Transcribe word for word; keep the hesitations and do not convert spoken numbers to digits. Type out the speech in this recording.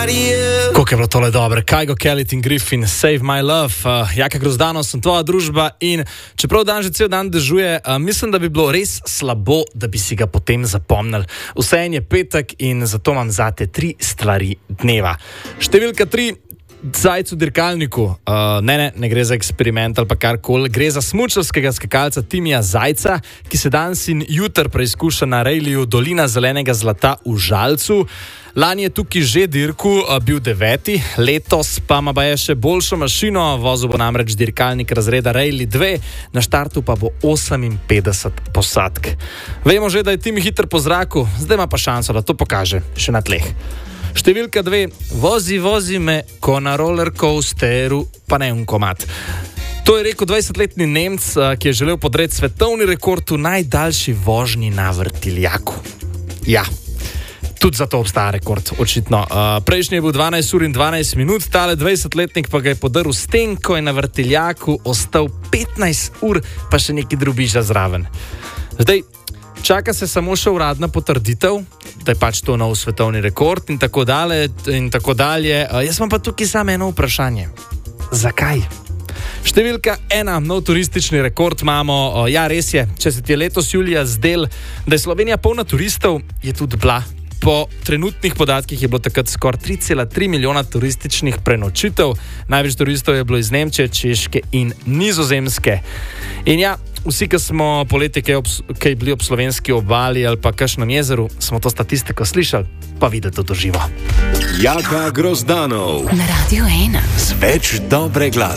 Kako je bilo tole dobro, Kygo Kelly in Griffin, Save My Love, uh, Jaka Grozdano, sem tvoja družba in čeprav dan že cel dan dežuje, uh, mislim, da bi bilo res slabo, da bi si ga potem zapomnili. Vseeno je petek in zato imam zate tri stvari dneva. Številka tri, zajec v dirkalniku. Uh, ne, ne, ne gre za eksperiment ali pa karkoli, gre za smučarskega skakalca Timija Zajca, ki se danes in jutr preizkuša na rejliju Dolina zelenega zlata v Žalcu. Lani je tukaj že dirku, bil deveti, letos pa ima baje še boljšo mašino, vozil bo namreč dirkalnik razreda Rally dve, na štartu pa bo oseminpetdeset posadk. Vemo že, da je Tim hiter po zraku, zdaj ima pa šanso, da to pokaže še na tleh. Številka dve, vozi, vozi me, ko na roller coasteru, pa ne un komad. To je rekel dvajsetletni Nemec, ki je želel podreti svetovni rekord v najdaljši vožnji na vrtiljaku. Ja. Tudi zato obstaja rekord, očitno. Uh, prejšnji je bil dvanajst ur in dvanajst minut, tale dvajsetletnik pa ga je podrl s tem, ko je na vrtiljaku ostal petnajst ur, pa še neki drobiža zraven. Zdaj, čaka se samo še uradna potrditev, da je pač to nov svetovni rekord in tako dalje in tako dalje. Uh, jaz imam pa tukaj samo eno vprašanje. Zakaj? Številka ena, nov turistični rekord imamo. Uh, ja, res je, če se ti je letos julija zdel, da je Slovenija polna turistov, je tudi bila. Po trenutnih podatkih je bilo takrat skoraj tri cela tri milijona turističnih prenočitev. Največ turistov je bilo iz Nemčije, Češke in Nizozemske. In ja, vsi, ki smo poleti kaj, ob, kaj bili ob slovenski obali ali pa kakšnem jezeru, smo to statistiko slišali, pa videli to doživo. Jaka Grozdanov na Radio ena. Z več dobre glasbe.